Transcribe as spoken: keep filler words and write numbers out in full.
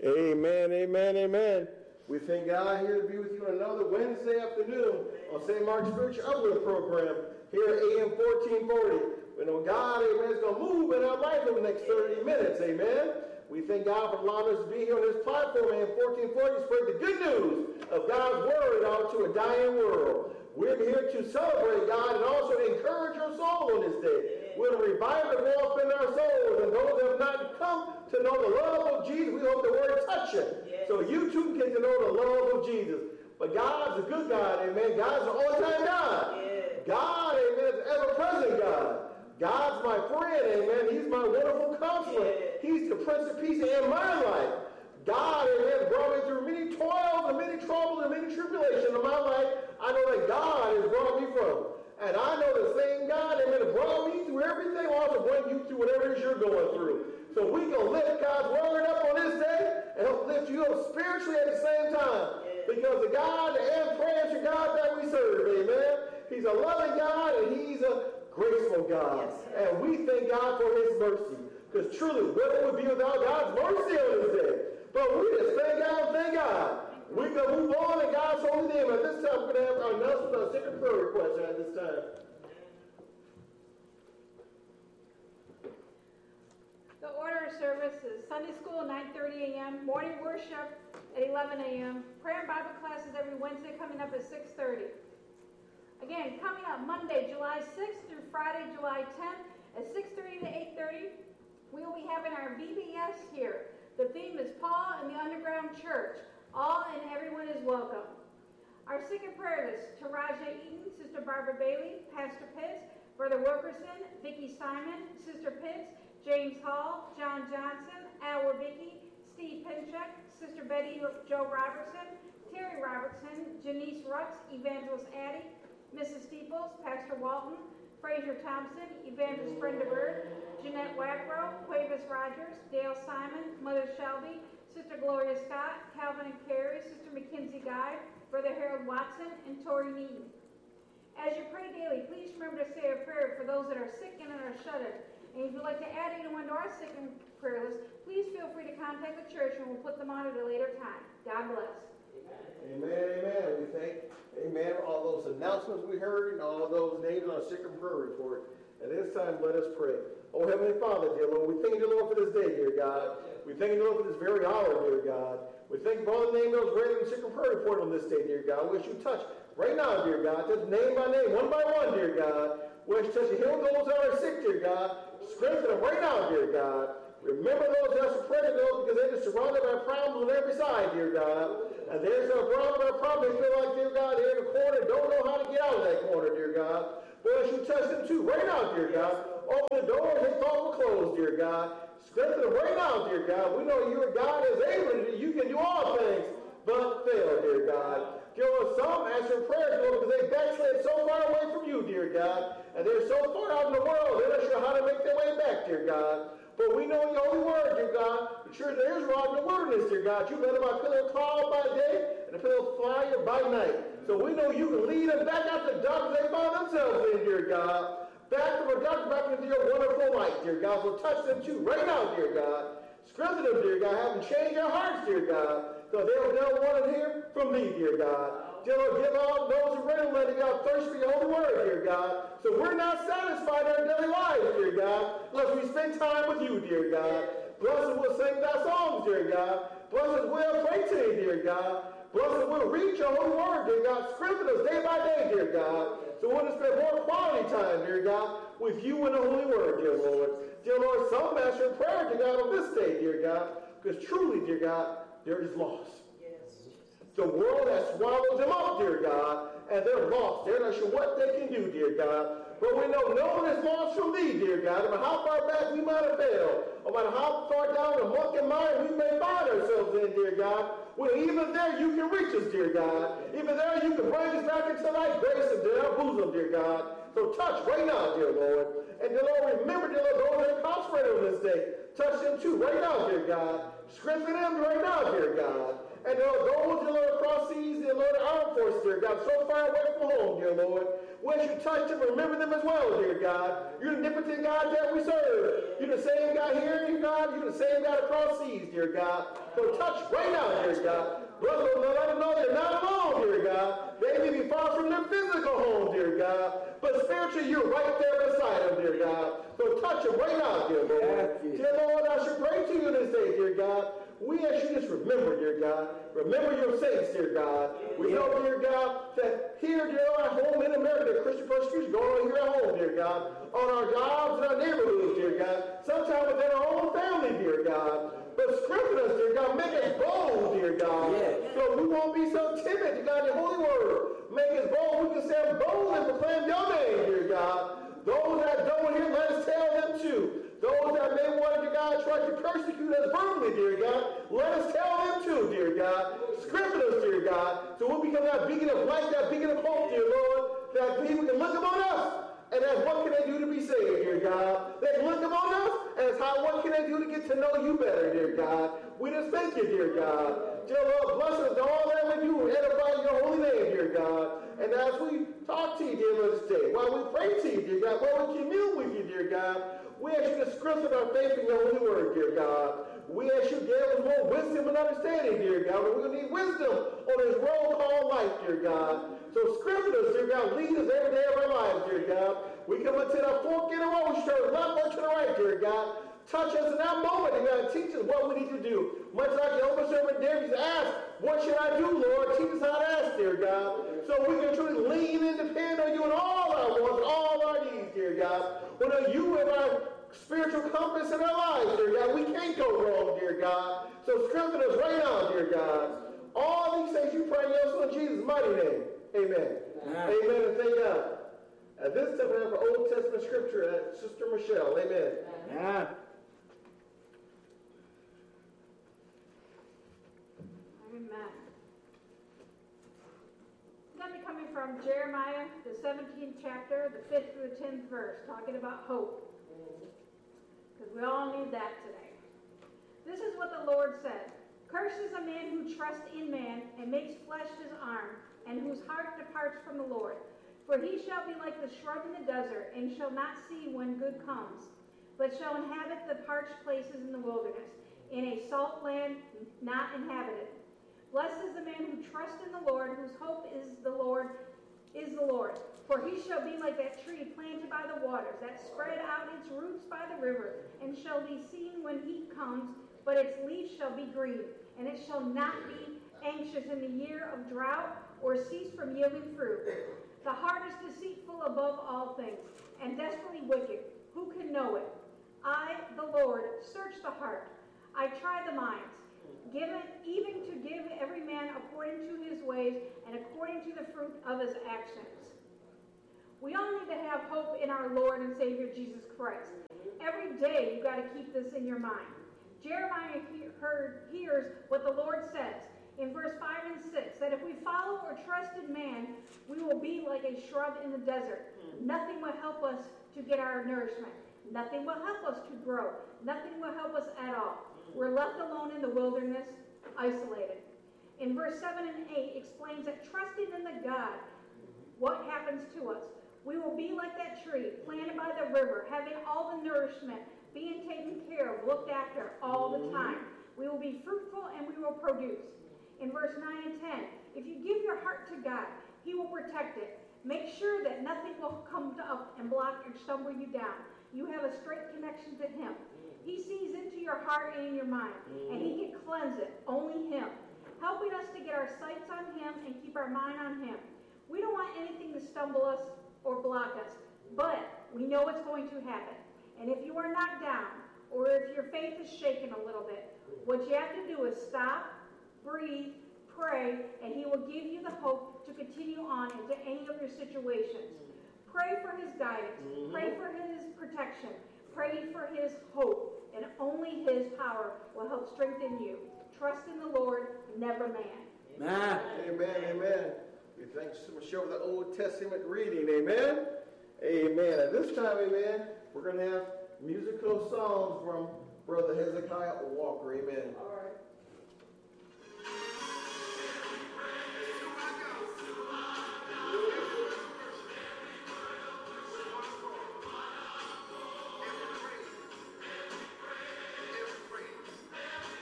Amen, amen, amen. We thank God here to be with you on another Wednesday afternoon on Saint Mark's Spiritual Outlook program here at A M fourteen forty. We know God, amen, is going to move in our life in the next thirty minutes, amen. We thank God for allowing us to be here on this platform, A M fourteen forty, to spread the good news of God's word out to a dying world. We're here to celebrate God and also encourage your soul on this day. We'll revive the warmth in our souls, and those that have not come to know the love of Jesus, we hope the word touch you. Yes. So you too get to know the love of Jesus. But God's a good God, amen. God's an all-time God. Yes. God, amen, is an ever-present God. God's my friend, amen. He's my wonderful counselor. Yes. He's the Prince of Peace in my life. God, amen, brought me through many toils and many troubles and many tribulations in my life. I know that God has brought me from. And I know the same God, amen, that brought me through everything will also bring you through whatever it is you're going through. So we can lift God's word up on this day and help lift you up spiritually at the same time. Yeah. Because the God, the answer God that we serve, amen, he's a loving God and he's a graceful God. Yes. And we thank God for his mercy. Because truly, what would be without God's mercy on this day? But we just thank God and thank God. We can move on in God's holy name. At this time, we're going to have our announcement on second prayer request at this time. The order of service is Sunday school at nine thirty a.m., morning worship at eleven a.m., prayer and Bible classes every Wednesday coming up at six thirty. Again, coming up Monday, July sixth through Friday, July tenth at six thirty to eight thirty, we will be having our V B S here. The theme is Paul and the Underground Church. All and everyone is welcome. Our second prayer list: Taraja Eaton, Sister Barbara Bailey, Pastor Pitts, Brother Wilkerson, Vicki Simon, Sister Pitts, James Hall, John Johnson, Al Warbicki, Steve Pinchuk, Sister Betty Joe Robertson, Terry Robertson, Janice Rutz, Evangelist Addie, Missus Steeples, Pastor Walton, Fraser Thompson, Evangelist Brenda Bird, Jeanette Wackrow, Quavis Rogers, Dale Simon, Mother Shelby, Sister Gloria Scott, Calvin and Carrie, Sister Mackenzie Guy, Brother Harold Watson, and Tori Needon. As you pray daily, please remember to say a prayer for those that are sick and are shut-in. And if you'd like to add anyone to our sick and prayer list, please feel free to contact the church and we'll put them on at a later time. God bless. Amen, amen. We thank, amen, for all those announcements we heard and all those names on our sick and prayer report. At this time, let us pray. Oh, Heavenly Father, dear Lord, we thank you, Lord, for this day, dear God. We thank you, Lord, for this very hour, dear God. We thank you for all the names that was read in the sick and prayer report on this day, dear God. We wish you touch right now, dear God. Just name by name, one by one, dear God. We wish you touch and heal those that are sick, dear God. Strengthen them right now, dear God. Remember those that are suppressed, those because they're just surrounded by problems on every side, dear God. And there's a problem by problem. They feel like, dear God, they're in a corner, don't know how to get out of that corner, dear God. But you touch them too, right now, dear God. Open the doors they thought were closed, dear God. Strengthen them right now, dear God. We know you're God is able to do. You can do all things but fail, dear God. Dear Lord, some answer prayers, Lord, because they backslid so far away from you, dear God. And they're so far out in the world, they're not sure how to make their way back, dear God. But we know your holy word, dear God. The church of Israel in the wilderness, dear God. You led them by pillar of cloud by day and a pillar of fire by night. So we know you can lead them back out the darkness they found themselves in, dear God. Back from the darkness, back into your wonderful light, dear God. So touch them too right now, dear God. Strengthen them, dear God. Have them change their hearts, dear God. So they'll, they'll want to hear from thee, dear God. Dear Lord, give all those who ready to let God thirst for your holy word, dear God. So we're not satisfied in our daily lives, dear God, unless we spend time with you, dear God. Blessed we'll sing thy songs, dear God. Blessed we'll pray to thee, dear God. Blessed we'll read your holy word, dear God. Strengthen us day by day, dear God. So we'll spend more quality time, dear God, with you and the holy word, dear Lord. Dear Lord, some answer prayer, dear God, on this day, dear God. Because truly, dear God, there is loss. The world has swallowed them up, dear God, and they're lost. They're not sure what they can do, dear God. But we know no one is lost from thee, dear God. No matter how far back we might have failed, no matter how far down the muck and mire we may find ourselves in, dear God, well, even there you can reach us, dear God. Even there you can bring us back into thy grace and to our bosom, dear God. So touch right now, dear Lord. And dear Lord, remember, dear Lord, those that are incarcerated on this day. Touch them too right now, dear God. Strengthen them right now, dear God. And Lord, those, dear Lord, across seas, dear Lord, armed forces, dear God, so far away from home, dear Lord. When you touch them, remember them as well, dear God. You're the omnipotent God that we serve. You're the same God here, dear God. You're the same God across seas, dear God. So touch right now, dear God. Bless them, let them know they're not alone, dear God. They may be far from their physical home, dear God. But spiritually, you're right there beside them, dear God. So touch them right now, dear Lord. Dear Lord, I should pray to you this day, dear God. We ask you just remember, dear God. Remember your saints, dear God. We know, dear God, that here, dear Lord, at home in America, Christian persecution going on here at home, dear God. On our jobs and our neighborhoods, dear God. Sometimes within our own family, dear God. But strengthen us, dear God. Make us bold, dear God. Yes. So we won't be so timid, dear God, your holy word. Make us bold. We can stand bold and proclaim your name, dear God. Those that don't hear, let us tell them too. Those that may want, dear God, try to persecute us verbally, dear God, let us tell them too, dear God. Strengthen us, dear God, so we'll become that beacon of light, that beacon of hope, dear Lord, that people can look upon us and ask, what can they do to be saved, dear God? They can look upon us and ask, how, what can they do to get to know you better, dear God? We just thank you, dear God. Dear Lord, bless us to all that we do, edify your holy name, dear God. And as we talk to you, dear Lord, this day, while we pray to you, dear God, while we commune with you, dear God, we ask you to strengthen our faith in your holy word, dear God. We ask you to give us more wisdom and understanding, dear God. We're going to need wisdom on this road called life, dear God. So strengthen us, dear God. Lead us every day of our lives, dear God. We come into that fork in the road. We turn left or to the right, dear God. Touch us in that moment, dear God. Teach us what we need to do. Much like the open servant David asked, what should I do, Lord? Teach us how to ask, dear God. So we can truly lean and depend on you in all our wants, all our needs, dear God. When you and our spiritual compass in our lives, dear God, we can't go wrong, dear God. So strengthen us right now, dear God. All these things you pray in your Son Jesus' mighty name. Amen. Amen. Amen and thank God. At this time, we have our Old Testament scripture at Sister Michelle. Amen. Amen. Amen. It's going to be coming from Jeremiah, the seventeenth chapter, the fifth through the tenth verse, talking about hope. Because we all need that today. This is what the Lord said. Cursed is a man who trusts in man and makes flesh his arm, and whose heart departs from the Lord. For he shall be like the shrub in the desert, and shall not see when good comes, but shall inhabit the parched places in the wilderness, in a salt land not inhabited. Blessed is the man who trusts in the Lord, whose hope is the Lord, is the Lord. For he shall be like that tree planted by the waters, that spread out its roots by the river, and shall be seen when heat comes, but its leaf shall be green, and it shall not be anxious in the year of drought, or cease from yielding fruit. The heart is deceitful above all things, and desperately wicked. Who can know it? I, the Lord, search the heart. I try the minds, given even to give every man according to his ways and according to the fruit of his actions. We all need to have hope in our Lord and Savior Jesus Christ. Every day you've got to keep this in your mind. Jeremiah he- heard, hears what the Lord says in verse five and six, that if we follow or trust in man, we will be like a shrub in the desert. Nothing will help us to get our nourishment. Nothing will help us to grow. Nothing will help us at all. We're left alone in the wilderness, isolated. In verse seven and eight explains that trusting in the God, what happens to us? We will be like that tree planted by the river, having all the nourishment, being taken care of, looked after all the time. We will be fruitful and we will produce. In verse nine and ten, if you give your heart to God, he will protect it. Make sure that nothing will come up and block and stumble you down. You have a straight connection to him. He sees into your heart and in your mind, and he can cleanse it, only him, helping us to get our sights on him and keep our mind on him. We don't want anything to stumble us or block us, but we know it's going to happen. And if you are knocked down, or if your faith is shaken a little bit, what you have to do is stop, breathe, pray, and he will give you the hope to continue on into any of your situations. Pray for his guidance. Mm-hmm. Pray for his protection. Pray for his hope, and only his power will help strengthen you. Trust in the Lord, never man. Amen. Amen. Amen. We thank Sister Michelle for the Old Testament reading. Amen. Amen. At this time, amen, we're going to have musical songs from Brother Hezekiah Walker. Amen.